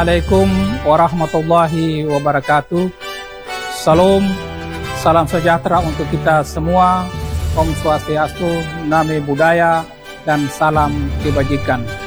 Assalamualaikum warahmatullahi wabarakatuh. Salam sejahtera untuk kita semua. Om Swastiastu, Namo Buddhaya, dan salam kebajikan.